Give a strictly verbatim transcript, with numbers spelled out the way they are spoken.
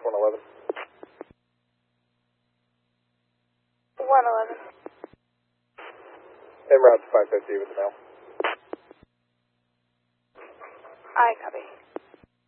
one eleven. one eleven. En route to five fifty with the mail.